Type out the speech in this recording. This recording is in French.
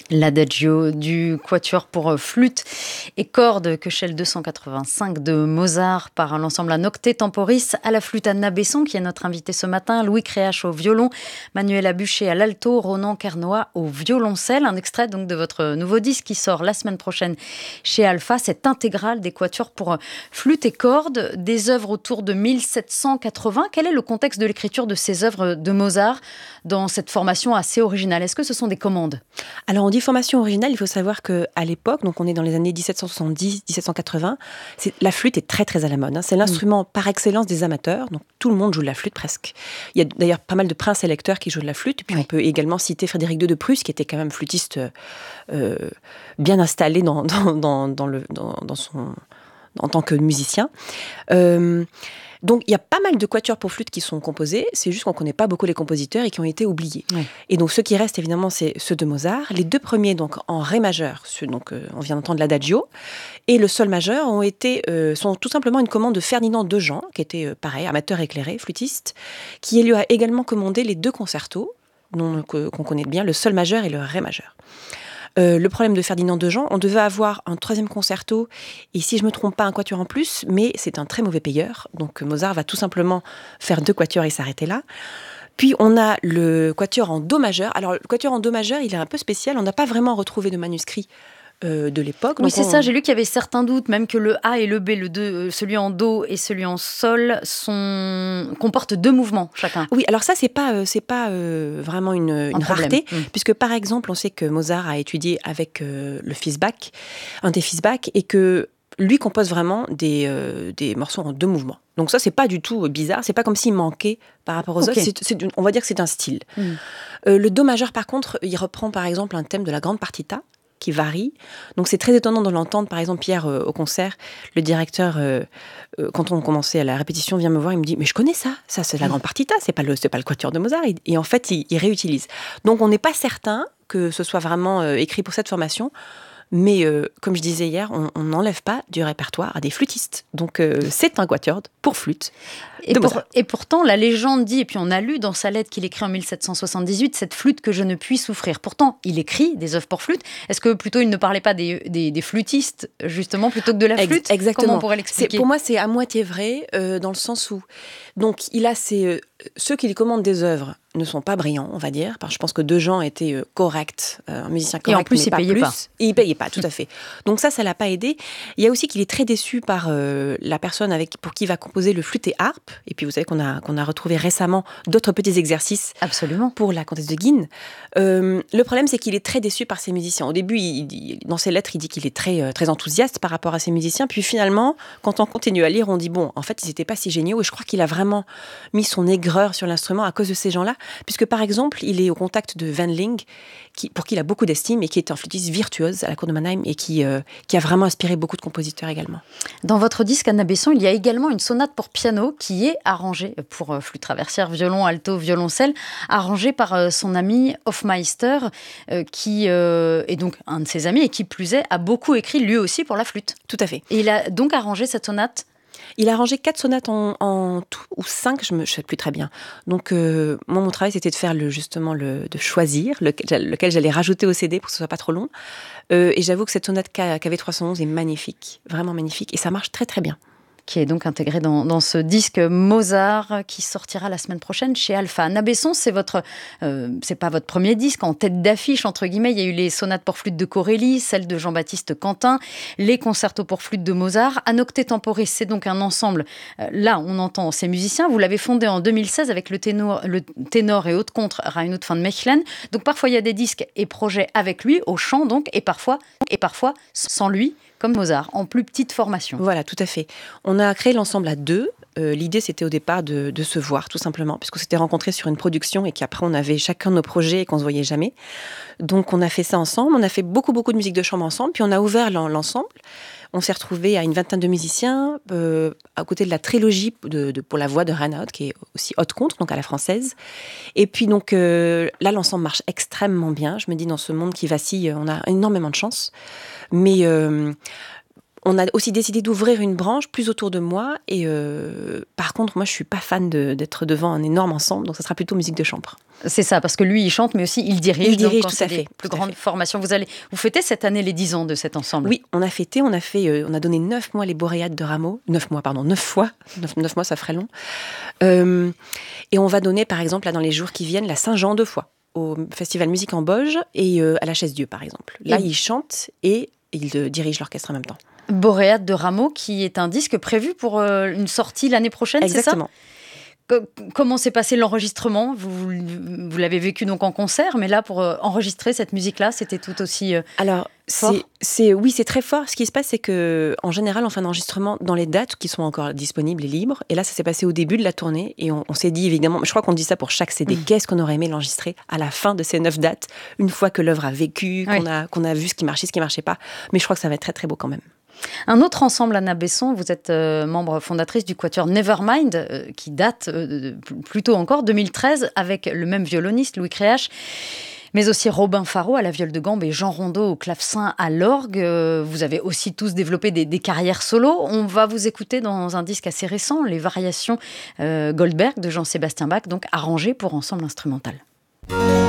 L'Adagio du quatuor pour flûte et cordes Köchel 285 de Mozart par l'ensemble Nocte Temporis à la flûte. Anna Besson qui est notre invitée ce matin, Louis Créache au violon, Manuela Buchet à l'alto, Ronan Kernois au violoncelle. Un extrait donc de votre nouveau disque qui sort la semaine prochaine chez Alpha, cette intégrale des quatuors pour flûte et cordes, des œuvres autour de 1780. Quel est le contexte de l'écriture de ces œuvres de Mozart dans cette formation assez originale? Est-ce que ce sont des commandes? Alors on dit formation originale, il faut savoir qu'à l'époque, donc on est dans les années 1770-1780, la flûte est très très à la mode. C'est l'instrument par excellence des amateurs, donc tout le monde joue de la flûte presque. Il y a d'ailleurs pas mal de princes électeurs qui jouent de la flûte, et puis on peut également citer Frédéric II de Prusse, qui était quand même flûtiste bien installé en tant que musicien. Donc, il y a pas mal de quatuors pour flûte qui sont composés, c'est juste qu'on ne connaît pas beaucoup les compositeurs et qui ont été oubliés. Oui. Et donc, ceux qui restent, évidemment, c'est ceux de Mozart. Les deux premiers, donc, en ré majeur, on vient d'entendre l'Adagio, et le sol majeur sont tout simplement une commande de Ferdinand Dejean, qui était, pareil, amateur éclairé, flûtiste, qui lui a également commandé les deux concertos, qu'on connaît bien, le sol majeur et le ré majeur. Le problème de Ferdinand Dejean, on devait avoir un troisième concerto et si je ne me trompe pas un quatuor en plus, mais c'est un très mauvais payeur, donc Mozart va tout simplement faire 2 quatuors et s'arrêter là. Puis on a le quatuor en do majeur. Alors le quatuor en do majeur, il est un peu spécial, on n'a pas vraiment retrouvé de manuscrit de l'époque. Oui, c'est ça, j'ai lu qu'il y avait certains doutes, même que le A et le B, celui en Do et celui en Sol, comportent 2 mouvements chacun. Oui, alors ça, c'est pas vraiment une rareté, puisque par exemple, on sait que Mozart a étudié avec le fils Bach, un des fils Bach, et que lui compose vraiment des morceaux en 2 mouvements. Donc ça, c'est pas du tout bizarre, c'est pas comme s'il manquait par rapport aux autres, on va dire que c'est un style. Le Do majeur, par contre, il reprend par exemple un thème de la grande partita, qui varie. Donc c'est très étonnant de l'entendre. Par exemple, hier, au concert, le directeur, quand on commençait à la répétition, vient me voir, il me dit « Mais je connais ça c'est la grande partita, c'est pas le quatuor de Mozart. » Et en fait, il réutilise. Donc on n'est pas certain que ce soit vraiment écrit pour cette formation. Mais comme je disais hier, on n'enlève pas du répertoire à des flûtistes. Donc c'est un quatuor pour flûte. Et pourtant, la légende dit, et puis on a lu dans sa lettre qu'il écrit en 1778, cette flûte que je ne puis souffrir. Pourtant, il écrit des œuvres pour flûte. Est-ce que plutôt il ne parlait pas des flûtistes, justement, plutôt que de la flûte? Exactement. Comment on pourrait l'expliquer? Pour moi, c'est à moitié vrai, dans le sens où... Donc, il a ceux qui lui commandent des œuvres ne sont pas brillants, on va dire. Je pense que Dejean était correct, un musicien correct, et en plus, il payait pas. Et il payait pas, tout à fait. Donc ça l'a pas aidé. Il y a aussi qu'il est très déçu par la personne pour qui il va composer le flûte et harpe. Et puis vous savez qu'on a retrouvé récemment d'autres petits exercices. Absolument. Pour la comtesse de Guînes. Le problème, c'est qu'il est très déçu par ses musiciens. Au début, dans ses lettres, il dit qu'il est très, très enthousiaste par rapport à ses musiciens. Puis finalement, quand on continue à lire, on dit bon, en fait, ils n'étaient pas si géniaux. Et je crois qu'il a vraiment mis son aigreur sur l'instrument à cause de ces gens-là. Puisque par exemple, il est au contact de Wendling, pour qui il a beaucoup d'estime et qui est un flûtiste virtuose à la cour de Mannheim et qui a vraiment inspiré beaucoup de compositeurs également. Dans votre disque, Anna Besson, il y a également une sonate pour piano qui est arrangée pour flûte traversière, violon, alto, violoncelle, arrangée par son ami Hofmeister, qui est donc un de ses amis et qui plus est, a beaucoup écrit lui aussi pour la flûte. Tout à fait. Et il a donc arrangé cette sonate. Il a arrangé 4 sonates en tout, ou 5, je ne sais plus très bien. Donc, mon travail, c'était de faire de choisir lequel j'allais rajouter au CD pour que ce soit pas trop long. Et j'avoue que cette sonate KV 311 est magnifique, vraiment magnifique, et ça marche très très bien. Qui est donc intégré dans ce disque Mozart qui sortira la semaine prochaine chez Alpha. Anna Besson, c'est pas votre premier disque en tête d'affiche, entre guillemets. Il y a eu les sonates pour flûte de Corelli, celles de Jean-Baptiste Quentin, les concertos pour flûte de Mozart. Nocte Temporis, c'est donc un ensemble. Là, on entend ces musiciens. Vous l'avez fondé en 2016 avec le ténor et haute contre Reinhard van Mechelen. Donc parfois, il y a des disques et projets avec lui, au chant donc, et parfois sans lui, comme Mozart, en plus petite formation. Voilà, tout à fait. On a créé l'ensemble à 2. L'idée, c'était au départ de se voir, tout simplement, puisqu'on s'était rencontrés sur une production et qu'après, on avait chacun nos projets et qu'on ne se voyait jamais. Donc, on a fait ça ensemble. On a fait beaucoup, beaucoup de musique de chambre ensemble. Puis, on a ouvert l'ensemble. On s'est retrouvés à une vingtaine de musiciens, à côté de la trilogie pour la voix de Reinhard, qui est aussi haute contre, donc à la française. Et puis, donc, là, l'ensemble marche extrêmement bien. Je me dis, dans ce monde qui vacille, on a énormément de chance. Mais On a aussi décidé d'ouvrir une branche plus autour de moi. Et par contre, moi, je suis pas fan d'être devant un énorme ensemble, donc ça sera plutôt musique de chambre. C'est ça, parce que lui, il chante, mais aussi il dirige. Il dirige, donc, tout à fait. Plus grande formation. Vous fêtez cette année les 10 ans de cet ensemble. Oui, on a donné 9 mois les Boréades de Rameau. 9 mois, pardon, 9 fois. 9 mois, ça ferait long. Et on va donner, par exemple, là, dans les jours qui viennent, la Saint-Jean 2 fois, au Festival Musique en Bauge et à la Chaise-Dieu, par exemple. Là, il chante et il dirige l'orchestre en même temps. Boréade de Rameau, qui est un disque prévu pour une sortie l'année prochaine, exactement. C'est ça ? Comment s'est passé l'enregistrement ? Vous l'avez vécu donc en concert, mais là, pour enregistrer cette musique-là, c'était tout aussi Alors, fort. Oui, c'est très fort. Ce qui se passe, c'est qu'en général, on fait un enregistrement dans les dates qui sont encore disponibles et libres. Et là, ça s'est passé au début de la tournée. Et on s'est dit, évidemment, je crois qu'on dit ça pour chaque CD, qu'est-ce qu'on aurait aimé l'enregistrer à la fin de ces 9 dates, une fois que l'œuvre a vécu, qu'on a vu ce qui marchait, ce qui ne marchait pas. Mais je crois que ça va être très, très beau quand même. Un autre ensemble, Anna Besson, vous êtes membre fondatrice du quatuor Nevermind, qui date plutôt encore 2013, avec le même violoniste, Louis Créache, mais aussi Robin Faro à la viole de gambe et Jean Rondeau au clavecin à l'orgue. Vous avez aussi tous développé des carrières solo. On va vous écouter dans un disque assez récent, les variations Goldberg de Jean-Sébastien Bach, donc arrangées pour ensemble instrumental.